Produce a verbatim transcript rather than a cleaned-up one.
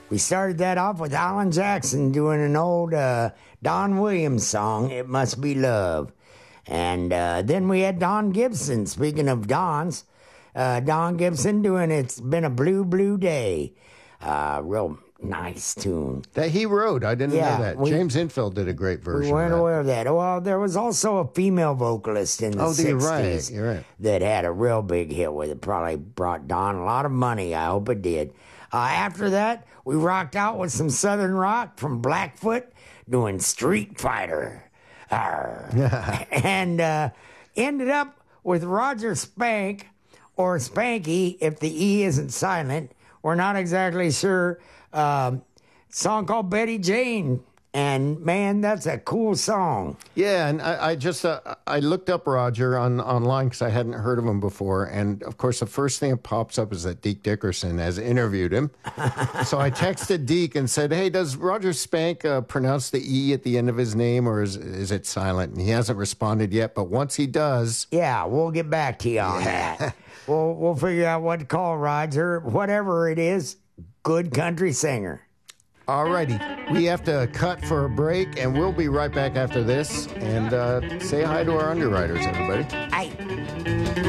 we started that off with Alan Jackson doing an old uh, Don Williams song, It Must Be Love. And uh, then we had Don Gibson, speaking of Dons, uh, Don Gibson doing It's Been a Blue, Blue Day. Uh, real nice tune. That he wrote. I didn't Yeah, know that. we- James Infield did a great version We weren't of that. aware of that. Well, there was also a female vocalist in the Oh, you're sixties right. You're right. that had a real big hit with it. Probably brought Don a lot of money. I hope it did. Uh, after that, we rocked out with some Southern rock from Blackfoot doing Street Fighter. Arr. and uh, ended up with Roger Spank, or Spanky if the E isn't silent. We're not exactly sure. Um, song called Betty Jane. And man, that's a cool song. Yeah, and I, I just uh, I looked up Roger on online because I hadn't heard of him before, and of course the first thing that pops up is that Deke Dickerson has interviewed him. So I texted Deke and said, "Hey, does Roger Spank uh, pronounce the E at the end of his name, or is is it silent?" And he hasn't responded yet, but once he does, Yeah, we'll get back to you on Yeah. that. We'll we'll figure out what to call Roger. Whatever it is, good country singer. alrighty, we have to cut for a break, and we'll be right back after this. And uh, say hi to our underwriters, everybody. Hey.